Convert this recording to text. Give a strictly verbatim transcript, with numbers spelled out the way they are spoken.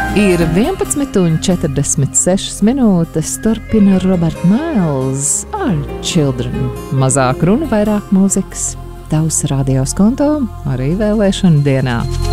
Ir vienpadsmit un četrdesmit sešas minūtes, turpina Robert Miles ar Children. Mazāk runa, vairāk mūzikas. Tavs radios konto arī vēlēšanu dienā.